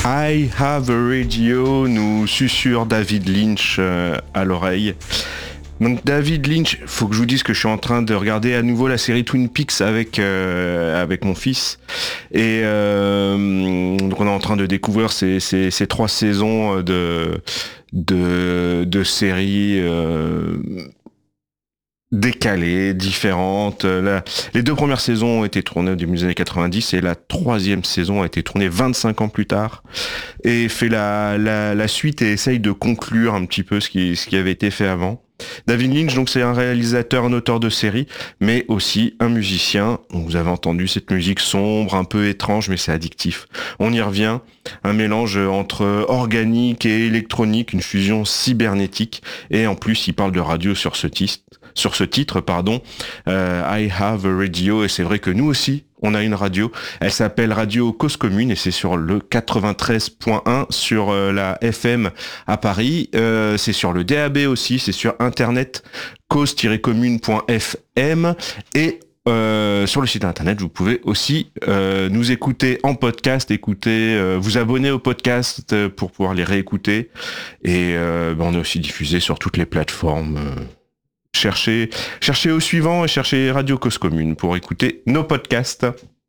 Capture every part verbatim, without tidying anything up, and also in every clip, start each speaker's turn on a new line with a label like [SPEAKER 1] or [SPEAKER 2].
[SPEAKER 1] I Have a Radio, nous susurre David Lynch euh, à l'oreille. Donc David Lynch, faut que je vous dise que je suis en train de regarder à nouveau la série Twin Peaks avec euh, avec mon fils et euh, donc on est en train de découvrir ces ces, ces trois saisons de de de séries euh, décalées, différentes. La, les deux premières saisons ont été tournées au début des années quatre-vingt-dix et la troisième saison a été tournée vingt-cinq ans plus tard et fait la la, la suite et essaye de conclure un petit peu ce qui ce qui avait été fait avant. David Lynch, donc c'est un réalisateur, un auteur de série, mais aussi un musicien. Vous avez entendu cette musique sombre, un peu étrange, mais c'est addictif. On y revient, un mélange entre organique et électronique, une fusion cybernétique, et en plus il parle de radio sur ce titre, sur ce titre, pardon. Euh, I Have a Radio, et c'est vrai que nous aussi, on a une radio. Elle s'appelle Radio Cause Commune et c'est sur le quatre-vingt-treize point un sur euh, la F M à Paris. Euh, c'est sur le D A B aussi, c'est sur internet cause tiret commune point f m et euh, sur le site internet, vous pouvez aussi euh, nous écouter en podcast, écouter, euh, vous abonner au podcast euh, pour pouvoir les réécouter. Et euh, ben, on est aussi diffusé sur toutes les plateformes. Euh, Cherchez, cherchez au suivant et cherchez Radio Cause Commune pour écouter nos podcasts.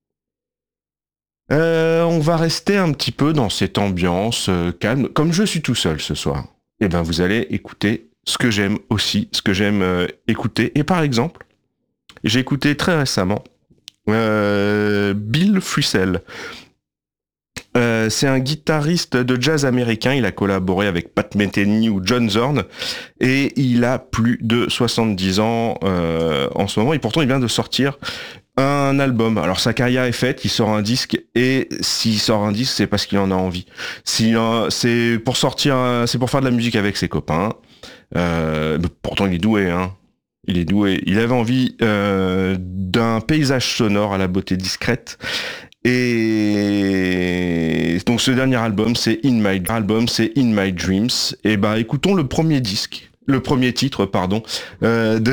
[SPEAKER 1] Euh, on va rester un petit peu dans cette ambiance euh, calme. Comme je suis tout seul ce soir, et ben vous allez écouter ce que j'aime aussi, ce que j'aime euh, écouter. Et par exemple, j'ai écouté très récemment euh, Bill Frisell. Euh, c'est un guitariste de jazz américain, il a collaboré avec Pat Metheny ou John Zorn, et il a plus de soixante-dix ans euh, en ce moment, et pourtant il vient de sortir un album. Alors sa carrière est faite, il sort un disque, et s'il sort un disque, c'est parce qu'il en a envie. Si, euh, c'est pour sortir, c'est pour faire de la musique avec ses copains, euh, pourtant il est doué, hein. Il est doué. Il avait envie euh, d'un paysage sonore à la beauté discrète. Et donc ce dernier album, c'est In My album, c'est In My Dreams. Et bah écoutons le premier disque, le premier titre, pardon, euh, de